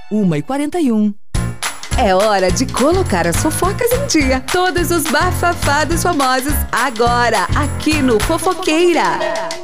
1h41. É hora de colocar as fofocas em dia. Todos os bafafados famosos, agora, aqui no Fofoqueira.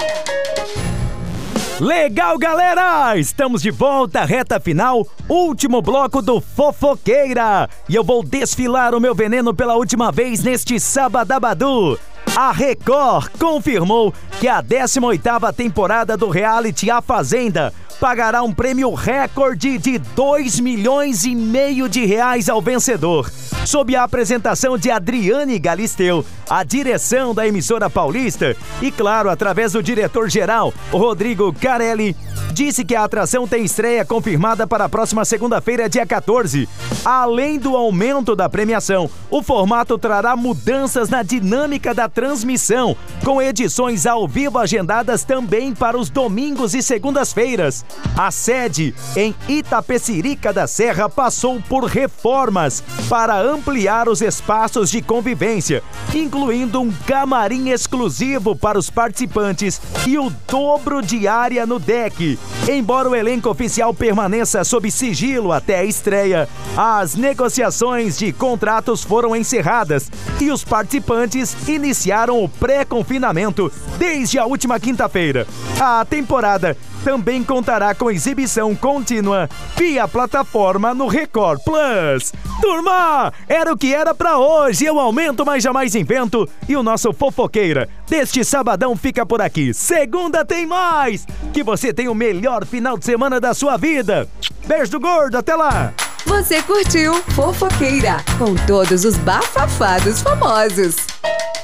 Legal, galera! Estamos de volta, reta final, último bloco do Fofoqueira. E eu vou desfilar o meu veneno pela última vez neste Sabadabadu. A Record confirmou que a 18ª temporada do reality A Fazenda pagará um prêmio recorde de R$2,5 milhões ao vencedor. Sob a apresentação de Adriane Galisteu, a direção da emissora paulista e, claro, através do diretor-geral, Rodrigo Carelli, disse que a atração tem estreia confirmada para a próxima segunda-feira, dia 14. Além do aumento da premiação, o formato trará mudanças na dinâmica da transmissão, com edições ao vivo agendadas também para os domingos e segundas-feiras. A sede, em Itapecerica da Serra, passou por reformas para ampliar os espaços de convivência, incluindo um camarim exclusivo para os participantes e o dobro de área no deck. Embora o elenco oficial permaneça sob sigilo até a estreia, as negociações de contratos foram encerradas e os participantes iniciaram o pré-confinamento desde a última quinta-feira. A temporada também contará com exibição contínua via plataforma no Record Plus. Turma, era o que era pra hoje. Eu aumento, mas jamais invento. E o nosso Fofoqueira deste sabadão fica por aqui. Segunda tem mais. Que você tenha o melhor final de semana da sua vida. Beijo do gordo, até lá. Você curtiu Fofoqueira com todos os bafafados famosos.